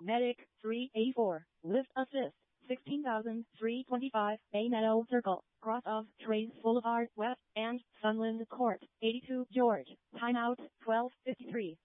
Medic 384. Lift assist 16,325. A Meadow Circle. Cross of Trace Boulevard West and Sunland Court. 82 George. Timeout 12:53.